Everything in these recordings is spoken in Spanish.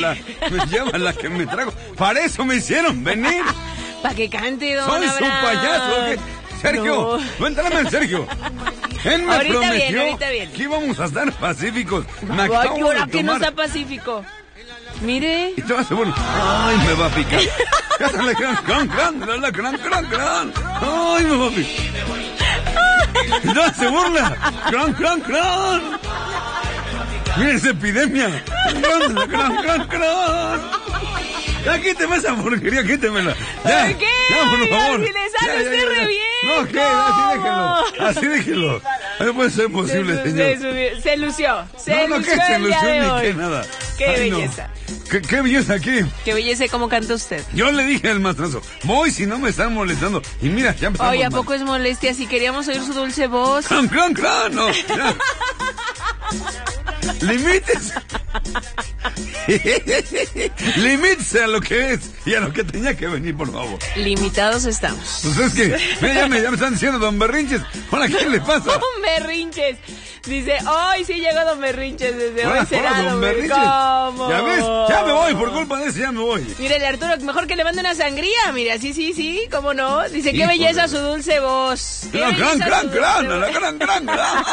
llévala que me trago. Para eso me hicieron venir. Para que cante, don Soy Abraham. su payaso. ¿Qué? Sergio, no entrame, Sergio. Él me prometió ahorita bien. que íbamos a estar pacíficos. Me Ay, acabo ¿qué hora de que no tomar. está pacífico? Mire. Y te vas a bueno. Ay, me va a picar. Cásale, gran. Ay, me va a picar. Ya se burla. Gran. Miren esa epidemia. Gran. Ya quíteme esa porquería, quítemela. Ya, ¿Por qué? ya, por favor. Si le sale usted re bien. No, ¿qué? Así déjelo. No puede ser posible, señor. Se lució. No, ¿qué se lució ni qué nada? Qué Ay, no. belleza. ¿Qué belleza aquí? Qué belleza, ¿cómo canta usted? Yo le dije al matrazo, voy si no me están molestando. Y mira, ya empezamos. Oye, ¿a mal. poco es molestia si queríamos oír su dulce voz? Clan, no. Ya. Límites. Límites a lo que es y a lo que tenía que venir, por favor. Limitados estamos. Pues es que, mira, ya me están diciendo Don Berrinches. Hola, ¿qué le pasa? Don Berrinches. Dice, hoy sí llegó Don Berrinches. Desde Hola, hoy será Don Don Berrinches. ¿Cómo? Ya ves, ya me voy, por culpa de ese ya me voy. Mírele, Arturo, mejor que le mande una sangría. Mira, sí, cómo no. Dice, qué Hijo belleza de- su dulce voz. Qué Gran. belleza su dulce voz.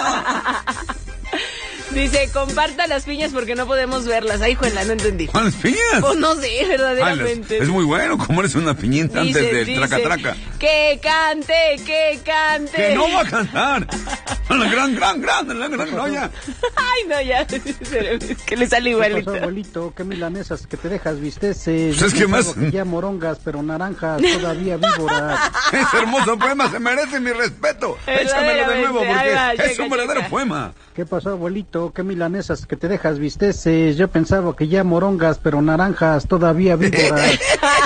Dice, comparta las piñas porque no podemos verlas. Ay, juela, no entendí. ¿Cuáles piñas? Pues no sé, Ay, verdaderamente. es muy bueno comerse una piñita antes del Dice, traca-traca. que cante. Que no va a cantar. La gran, no, ya. Ay, no, ya. Es que le sale ¿Qué pasó, igualito. abuelito? ¿Qué milanesas que te dejas visteces? Pues es que más- Ya morongas, pero naranjas, todavía víboras. Ese hermoso poema se merece mi respeto. Échamelo de nuevo Ahí porque va, es checa, un verdadero checa. poema. ¿Qué pasó, abuelito? ¿Qué milanesas que te dejas visteces? Yo pensaba que ya morongas, pero naranjas, todavía víboras.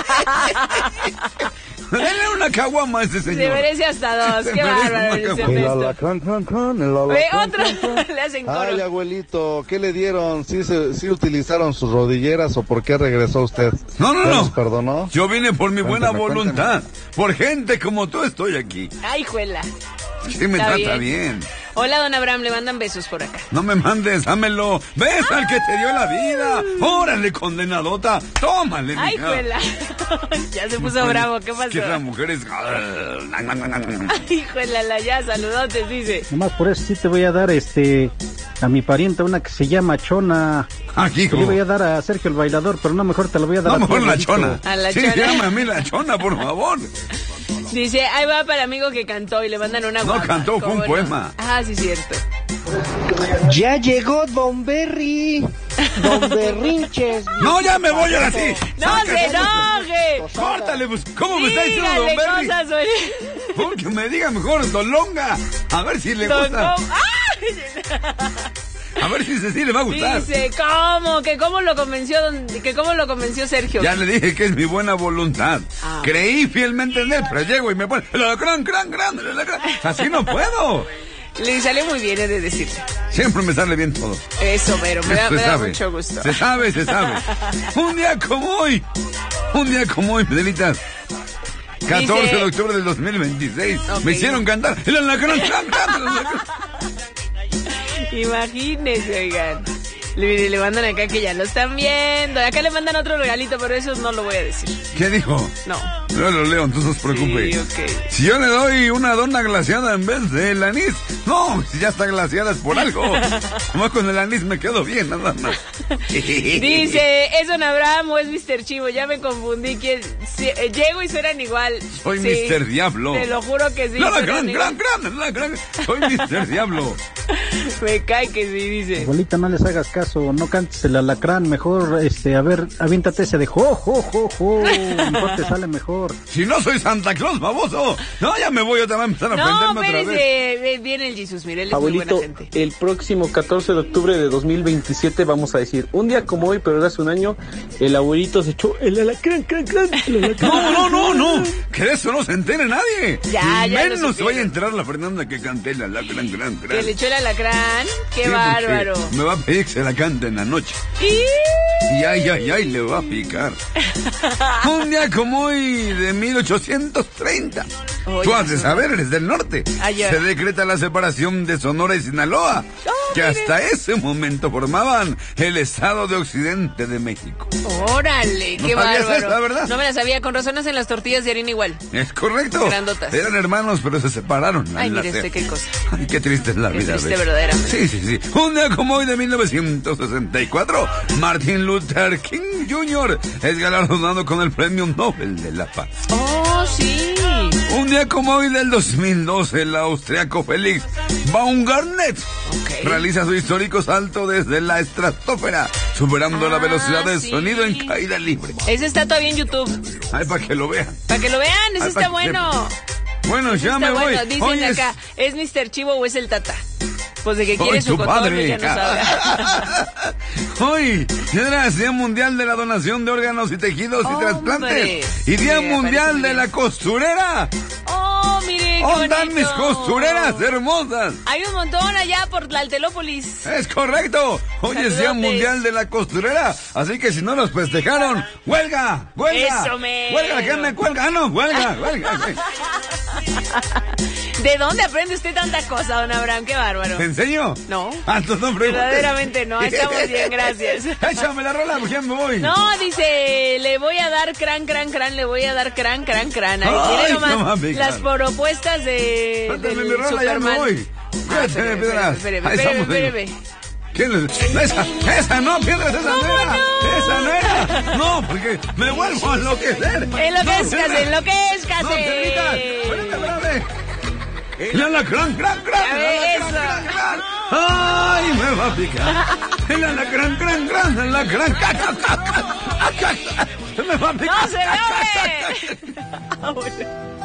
Denle una caguama a ese Se señor. merece hasta dos. Se Qué merece bárbaro, una Luis caguama. El Ernesto. alacrán, el Ve, alacrán. otro. Le hacen Ay, coro. abuelito, ¿qué le dieron? ¿Sí utilizaron sus rodilleras o por qué regresó usted? No. ¿Ya nos perdonó? Yo vine por mi buena Cuéntame, voluntad. Por gente como tú estoy aquí. Ay, juela. Sí, me Está trata bien. Hola, don Abraham, le mandan besos por acá. No me mandes, dámelo. Ves al que te dio la vida. Órale, condenadota. Tómale, Ay, mija. juela. Ya se puso bravo, ¿qué pasó? Que la mujer es... Ay, juela, ya, saludotes, dice. Nomás por eso sí te voy a dar a mi parienta una que se llama Chona. Aquí, Que le voy a dar a Sergio el bailador, pero no, mejor te lo voy a dar no, a ti, mejor la abuelito. chona. A la Sí, chona. llama a mí la chona, por favor. Dice, ahí va para amigo que cantó y le mandan una No guapa. cantó, fue un ¿Cómo no? poema. Ah, sí, cierto. Ya llegó Don Berry, Don Berrinches. No, ya me voy ahora sí. ¡No se enoje! Córtale, pues, ¿cómo me está diciendo Don Dígale Berry? cosas, oye. Porque me diga mejor Dolonga. A ver si le Don gusta. Com- ¡Ay! A ver si sí le va a gustar. Dice, ¿cómo? ¿Que cómo lo convenció Sergio? Ya le dije que es mi buena voluntad. Ah. Creí fielmente en él, pero llego y me pone... Así no puedo. Le salió muy bien, he de decirle. Siempre me sale bien todo. Eso, pero me Se da sabe. mucho gusto. Se sabe. Un día como hoy, Medelitas. 14 Dice- de octubre del 2026. Ok. Me hicieron cantar. El alacrán. Imagínense, oigan. Le mandan acá que ya lo están viendo. Acá le mandan otro regalito, pero eso no lo voy a decir. ¿Qué dijo? No. No lo leo, entonces no se preocupe. Sí, ok. Si yo le doy una dona glaciada en vez del anís, no, si ya está glaciada es por algo. Nomás con el anís me quedo bien, nada más. Dice, ¿es Don Abraham o es Mr. Chivo? Ya me confundí. Llego y suenan igual. Soy Sí, Mr. Diablo. Te lo juro que sí. No, la suenan igual. gran. Soy Mr. Diablo. Me cae que sí, dice. Abuelita, no les hagas caso, no cantes el alacrán, mejor, a ver, aviéntate ese de jo, mejor te sale mejor. Si no soy Santa Claus, baboso. No, ya me voy, yo te voy a empezar a No, aprenderme otra vez. espérese. Viene el Jesus, mire, él es muy Abuelito, buena gente. el próximo 14 de octubre de 2027 vamos a decir, un día como hoy, pero hace un año, el abuelito se echó el alacrán, el alacrán. No. Que de eso no se entere nadie. Ya, Y ya lo menos se vaya a supieron. enterar la Fernanda que cante el alacrán, gran. Que le echó el alacrán. Qué Sí, porque bárbaro. Me va a pedir que se la cante en la noche. Y ay, le va a picar. Un día como hoy de 1830, Oye, Tú has de saber, eres del norte. Allá. Se decreta la separación de Sonora y Sinaloa, que mire. hasta ese momento formaban el estado de Occidente de México. Órale, qué ¿No sabías bárbaro. esa, verdad? No me la sabía, con razón hacen las tortillas de harina igual. Es correcto. Grandotas. Eran hermanos, pero se separaron. Ay, al mire nacer. usted qué cosa. Ay, qué triste es la Qué vida. triste, ¿ves? verdaderamente. Sí. Un día como hoy de 1964, Martin Luther King Jr. es galardonado con el Premio Nobel de la Paz. Oh, sí. Un día como hoy del 2012, el austriaco Felix Baumgartner realiza su histórico salto desde la estratosfera, superando la velocidad del sí. sonido en caída libre. Ese está todavía en YouTube. Ay, para que lo vean. Para que lo vean, ese Ay, está para que bueno. Bueno, ya Está me voy. bueno. Dicen Oye, acá, ¿es Mr. Chivo o es el Tata? Pues de que soy quiere su tu cotorro padre. ya no sabe. Hoy es Día Mundial de la Donación de Órganos y Tejidos y Hombre. Trasplantes. Y Día Sí, me Mundial parece muy de bien. la Costurera. Oh, mire, qué ¿Dónde están bonito. mis costureras hermosas? Hay un montón allá por Tlaltelópolis. Es correcto. Hoy es Día Saludotes. Mundial de la Costurera. Así que si no los festejaron, ¡huelga! ¡Huelga! Eso, mero. ¡Huelga! ¿Qué me cuelga? ¡Ah, no! ¡Huelga! ¡Huelga! ¿De dónde aprende usted tanta cosa, don Abraham? Qué bárbaro. ¿Te enseño? No. Ah, entonces no preguntes. Verdaderamente no, estamos bien, gracias. Échame la rola, porque ya me voy. No, dice, le voy a dar crán, le voy a dar crán. Ahí Ay, tiene nomás no mames, las claro. propuestas de Suéltame del mi rola, ya me Superman. voy. Cuídate, piedras. Ahí estamos, Espéreme. ¿Quién es? Esa no, piedras, esa no era. Esa no era. No, porque me vuelvo a enloquecer. Enloquezcase, No, enloquezcase. No, Piedrita, espérame. El alacrán, gran. El Eso. alacrán, gran. Ay, me va a picar. El alacrán, gran. El alacrán, me va a picar. ¡No se ve!